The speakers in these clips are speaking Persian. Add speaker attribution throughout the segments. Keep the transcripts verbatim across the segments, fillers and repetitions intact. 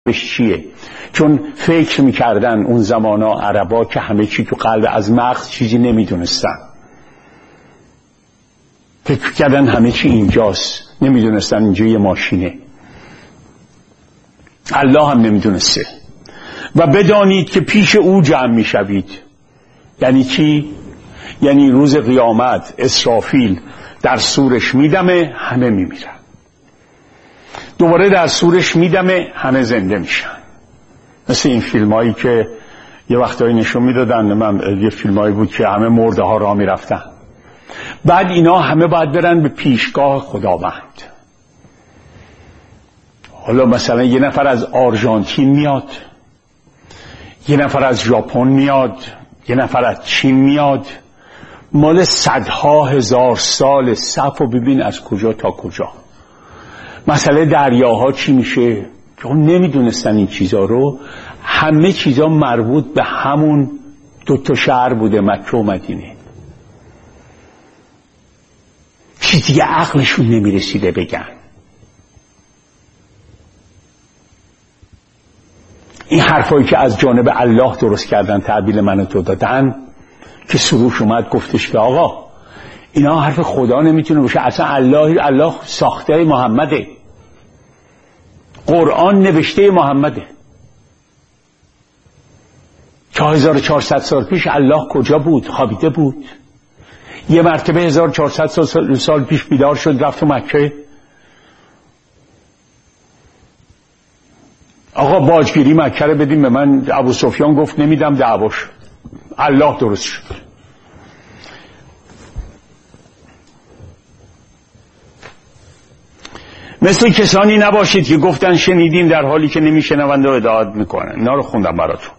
Speaker 1: چیه؟ چون فکر میکردن اون زمانا عربا که همه چی تو قلب، از مغز چیزی نمیدونستن، فکر کردن همه چی اینجاست، نمیدونستن اینجا یه ماشینه. الله هم نمیدونسته. و بدانید که پیش او جمع میشوید. یعنی چی؟ یعنی روز قیامت اسرافیل در سورش میدمه، همه میمیرن. دوباره در سورش میدمه، همه زنده میشن. مثل این فیلم هایی که یه وقتایی نشون میدادن، من یه فیلم هایی بود که همه مرده ها را میرفتن، بعد اینا همه باید برن به پیشگاه خداوند. حالا مثلا یه نفر از آرژانتین میاد، یه نفر از ژاپن میاد، یه نفر از چین میاد، مال صدها هزار سال صف و ببین از کجا تا کجا. مسئله دریاها چی میشه؟ چون نمیدونستن این چیزا رو. همه چیزا مربوط به همون دو تا شهر بوده، مکه و مدینه. چیزی دیگه عقلشون نمیرسیده بگن. این حرفایی که از جانب الله درست کردن، تعبیر من و تو دادن، که سروش اومد گفتش که آقا اینا حرف خدا نمیتونه باشه، اصلا الله الله ساخته محمده، قرآن نوشته محمده. چهار هزار و چهارصد سال پیش الله کجا بود؟ خوابیده بود؟ یه مرتبه هزار و چهارصد سال, سال پیش بیدار شد رفت مکه. آقا باجگیری مکه رو بدیم به من، ابو سفیان گفت نمیدم، دعواش الله درست شد. مثل کسانی نباشید که گفتن شنیدیم در حالی که نمیشنوند و اطاعت میکنن. اینا رو خوندم براتون.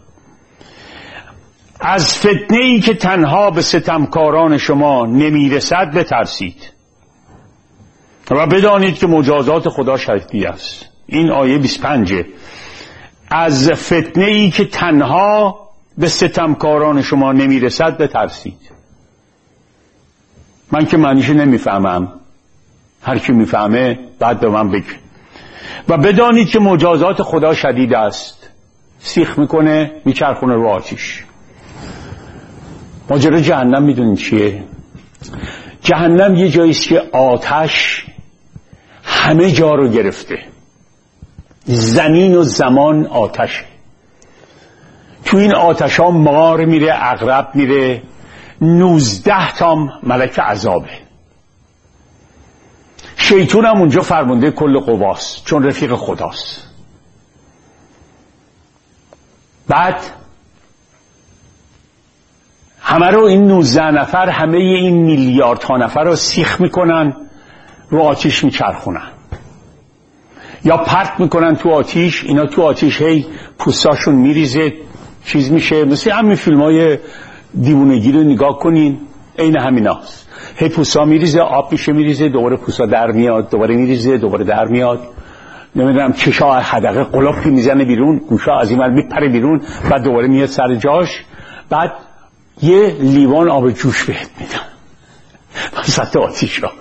Speaker 1: از فتنه ای که تنها به ستمکاران شما نمیرسد بترسید و بدانید که مجازات خدا شدید است. این آیه بیست و پنج. از فتنه ای که تنها به ستمکاران شما نمیرسد بترسید. من که معنیشو نمیفهمم، هر کی میفهمه بعد به من بگه. و بدانید که مجازات خدا شدید است. سیخ میکنه میچرخونه رو آتیش. ماجرا جهنم میدونید چیه؟ جهنم یه جاییست که آتش همه جا رو گرفته، زمین و زمان آتشه. تو این آتش ها مار میره، عقرب میره، نوزده تام ملک عذابه. شیطون هم اونجا فرمانده کل قواست، چون رفیق خداست. بعد همه رو این نوزده نفر، همه این میلیاردها نفر رو سیخ میکنن، رو آتیش میچرخونن یا پرت میکنن تو آتیش. اینا تو آتیش هی پوستاشون میریزه، چیز میشه. مثل همین فیلم های دیوونگی رو نگاه کنین، عین همین هاست. هی پوستا میریزه، آب میشه میریزه، دوباره پوستا در میاد، دوباره میریزه، دوباره در میاد. نمیدونم چشا حدقه قلپی میزنه بیرون، گوشا از این ور میپره بیرون، بعد دوباره میاد سر جاش. بعد یه لیوان آب جوش بهت میدن وسط آتیش ها.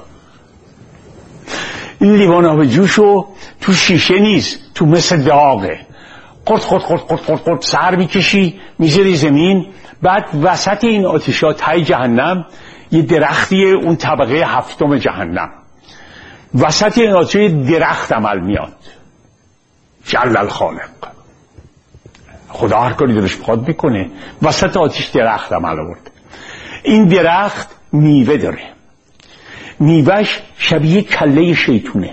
Speaker 1: این لیوان آب جوشو تو شیشه نیست، تو مثل داغه، قرد قرد قرد قرد قرد قرد سر میکشی میذاری زمین. بعد وسط این آتیش ها تای جهنم یه درختیه، اون طبقه هفتم جهنم. وسط این آتیش درخت عمل میاد. جل الخالق، خدا هر کاری دلش بخواد میکنه. وسط آتیش درخت عمل آورد. این درخت میوه داره، میوهش شبیه کله شیطونه.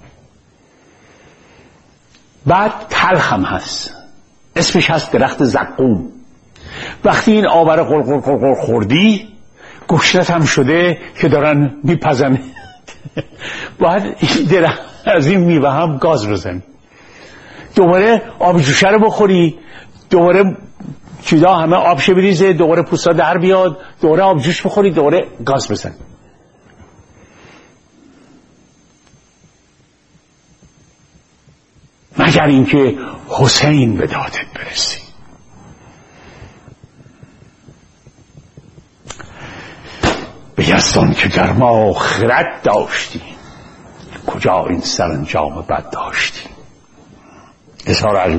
Speaker 1: بعد تلخ هم هست، اسمش هست درخت زقوم. وقتی این آب رو قل قل قل قل خوردی، گوشتت هم شده که دارن میپزن. باید این درخت از این میوه هم گاز بزنی، دوباره آب جوشه رو بخوری، دوباره چیزا همه آب شه بریزه، دوباره پوستا در بیاد، دوباره آب جوش بخوری، دوباره گاز بزن. مگر اینکه حسین به دادت برسی. به یزدان که در ما خرد داشتی، کجا این سرانجام بد داشتی. اظهار